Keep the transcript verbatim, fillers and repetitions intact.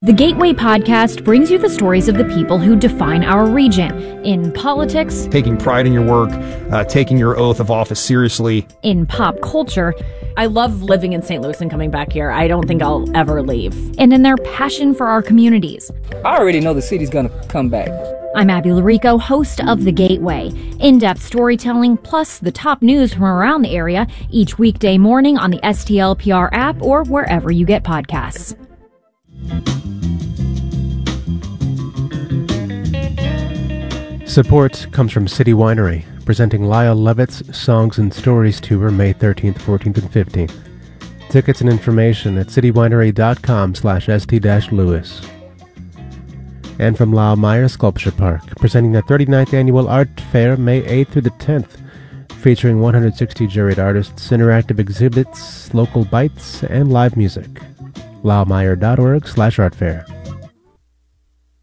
The Gateway Podcast brings you the stories of the people who define our region in politics, taking pride in your work, uh, taking your oath of office seriously, in pop culture. I love living in Saint Louis and coming back here. I don't think I'll ever leave. And in their passion for our communities. I already know the city's gonna come back. I'm Abby Larico, host of The Gateway. In-depth storytelling plus the top news from around the area each weekday morning on the S T L P R app or wherever you get podcasts. Support comes from City Winery, presenting Lyle Levitt's Songs and Stories Tour May thirteenth, fourteenth, and fifteenth. Tickets and information at citywinery.com slash st-louis. And from Lyle Meyer Sculpture Park, presenting the thirty-ninth Annual Art Fair May eighth through the tenth, featuring one hundred sixty juried artists, interactive exhibits, local bites, and live music. lylemeyer.org slash art fair.